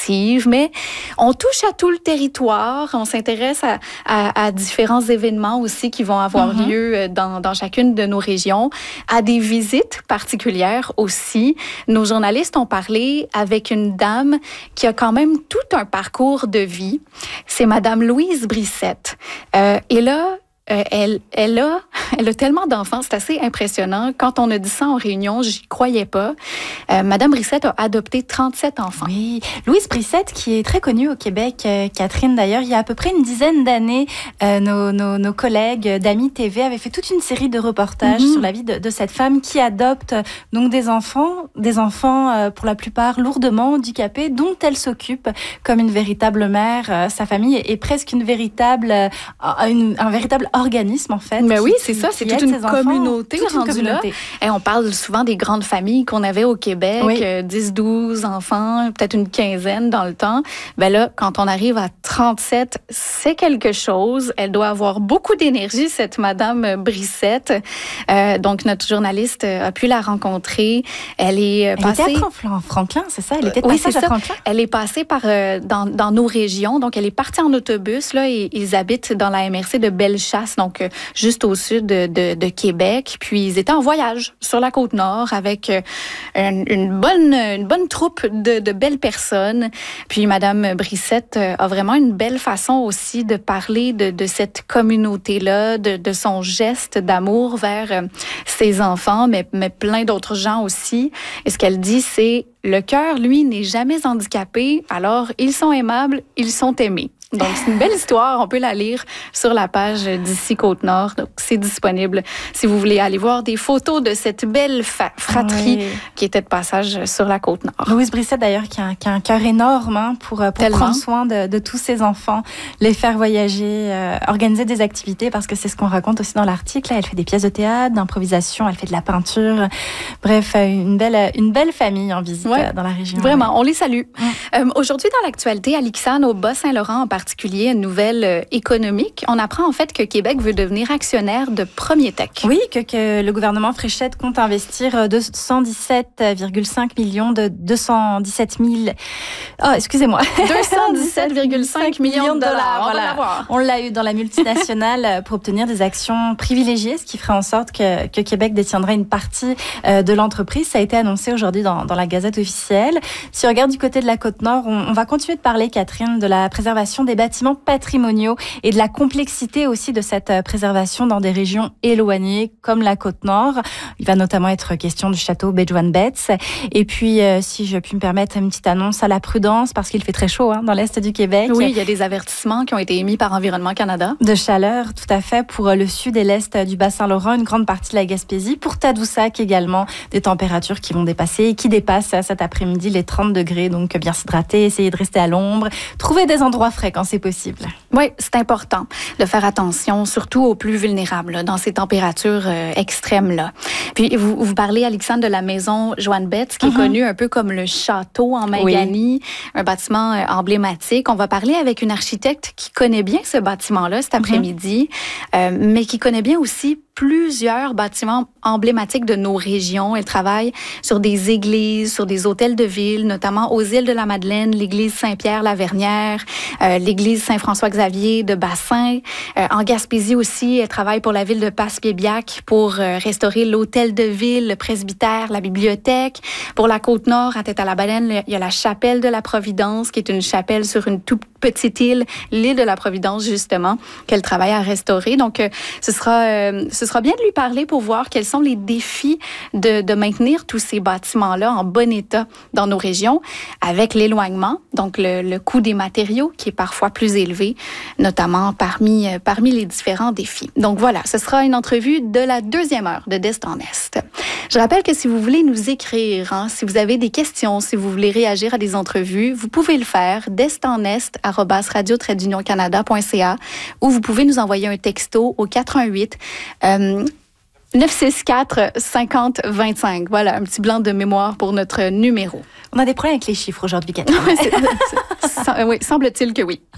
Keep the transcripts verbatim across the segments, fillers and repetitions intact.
active, mais on touche à tout le territoire. On s'intéresse à, à, à différents événements aussi qui vont avoir mm-hmm. lieu dans, dans chacune de nos régions, à des visites particulières aussi. Nos journalistes ont parlé avec une dame qui a quand même tout un parcours de vie. C'est Madame Louise Brissette. Euh, et là, Euh, elle, elle, a, elle a tellement d'enfants, c'est assez impressionnant. Quand on a dit ça en réunion, j'y croyais pas. Euh, Madame Brissette a adopté trente-sept enfants. Oui, Louise Brissette, qui est très connue au Québec, euh, Catherine d'ailleurs, il y a à peu près une dizaine d'années, euh, nos, nos, nos collègues d'Amis T V avaient fait toute une série de reportages mm-hmm. sur la vie de, de cette femme qui adopte donc des enfants, des enfants euh, pour la plupart lourdement handicapés, dont elle s'occupe comme une véritable mère. Euh, sa famille est, est presque une véritable, euh, une, un véritable organisme, en fait. Mais oui, c'est ça, c'est toute une communauté toute rendue une communauté. là. Et on parle souvent des grandes familles qu'on avait au Québec, oui. euh, dix, douze enfants, peut-être une quinzaine dans le temps. Ben là, quand on arrive à trente-sept, c'est quelque chose. Elle doit avoir beaucoup d'énergie, cette Madame Brissette. Euh, donc, notre journaliste a pu la rencontrer. Elle est elle passée... Elle était à Franklin, c'est ça? Elle était de oui, passage c'est à ça. Franklin? Elle est passée par, euh, dans, dans nos régions. Donc, elle est partie en autobus, là, et ils habitent dans la M R C de Bellechasse, donc euh, juste au sud de, de, de Québec. Puis ils étaient en voyage sur la Côte-Nord avec euh, une, une, bonne, une bonne troupe de, de belles personnes. Puis Madame Brissette euh, a vraiment une belle façon aussi de parler de, de cette communauté-là, de, de son geste d'amour vers euh, ses enfants, mais, mais plein d'autres gens aussi. Et ce qu'elle dit, c'est « Le cœur, lui, n'est jamais handicapé, alors ils sont aimables, ils sont aimés ». Donc, c'est une belle histoire. On peut la lire sur la page d'ici Côte-Nord. Donc, c'est disponible si vous voulez aller voir des photos de cette belle fa- fratrie oui. qui était de passage sur la Côte-Nord. Louise Brissette, d'ailleurs, qui a, qui a un cœur énorme hein, pour, pour prendre soin de, de tous ses enfants, les faire voyager, euh, organiser des activités, parce que c'est ce qu'on raconte aussi dans l'article. Elle fait des pièces de théâtre, d'improvisation, elle fait de la peinture. Bref, une belle, une belle famille en visite ouais. dans la région. Vraiment, on les salue. Mm. Euh, aujourd'hui, dans l'actualité, à l'Ixane, au Bas-Saint-Laurent en particulier, une nouvelle euh, économique. On apprend en fait que Québec veut devenir actionnaire de Premier Tech. Oui, que, que le gouvernement Fréchette compte investir deux cent dix-sept virgule cinq millions de deux cent dix-sept mille... Oh, excusez-moi. deux cent dix-sept virgule cinq millions de dollars. On, voilà. On l'a eu dans la multinationale pour obtenir des actions privilégiées, ce qui ferait en sorte que, que Québec détiendrait une partie euh, de l'entreprise. Ça a été annoncé aujourd'hui dans, dans la Gazette officielle. Si on regarde du côté de la Côte-Nord, on, on va continuer de parler, Catherine, de la préservation des bâtiments patrimoniaux et de la complexité aussi de cette préservation dans des régions éloignées comme la Côte-Nord. Il va notamment être question du château Bedouin-Betts. Et puis, euh, si je puis me permettre une petite annonce à la prudence, parce qu'il fait très chaud hein, dans l'est du Québec. Oui, il y a des avertissements qui ont été émis par Environnement Canada. De chaleur, tout à fait, pour le sud et l'est du Bas-Saint-Laurent, une grande partie de la Gaspésie. Pour Tadoussac également, des températures qui vont dépasser et qui dépassent cet après-midi les trente degrés. Donc, bien s'hydrater, essayer de rester à l'ombre, trouver des endroits frais quand c'est possible. Oui, c'est important de faire attention, surtout aux plus vulnérables, là, dans ces températures euh, extrêmes-là. Puis, vous, vous parlez, Alexandre, de la maison Joanne-Betts, qui mm-hmm. est connue un peu comme le château en Mangani, oui. un bâtiment euh, emblématique. On va parler avec une architecte qui connaît bien ce bâtiment-là cet après-midi, mm-hmm. euh, mais qui connaît bien aussi plusieurs bâtiments emblématiques de nos régions. Elle travaille sur des églises, sur des hôtels de ville, notamment aux îles de la Madeleine, l'église Saint-Pierre-la-Vernière, euh, l'église Saint-François-Xavier de Bassin. Euh, en Gaspésie aussi, elle travaille pour la ville de Passepébiac pour euh, restaurer l'hôtel de ville, le presbytère, la bibliothèque. Pour la Côte-Nord, à Tête-à-la-Baleine, il y a la chapelle de la Providence, qui est une chapelle sur une toute petite île, l'île de la Providence, justement, qu'elle travaille à restaurer. Donc, euh, ce sera, euh, ce sera bien de lui parler pour voir quels sont les défis de, de maintenir tous ces bâtiments-là en bon état dans nos régions, avec l'éloignement, donc le, le coût des matériaux qui est parfois plus élevé, notamment parmi, euh, parmi les différents défis. Donc voilà, ce sera une entrevue de la deuxième heure de d'Est en Est. Je rappelle que si vous voulez nous écrire, hein, si vous avez des questions, si vous voulez réagir à des entrevues, vous pouvez le faire d'est en est arobase radio tiret union canada point c a ou vous pouvez nous envoyer un texto au quatre un huit euh, neuf six quatre cinquante vingt-cinq. Voilà, un petit blanc de mémoire pour notre numéro. On a des problèmes avec les chiffres aujourd'hui, Catherine. c'est, c'est, c'est, oui, semble-t-il que oui.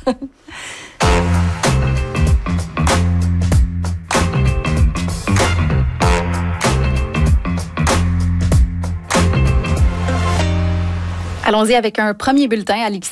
Allons-y avec un premier bulletin, Alix.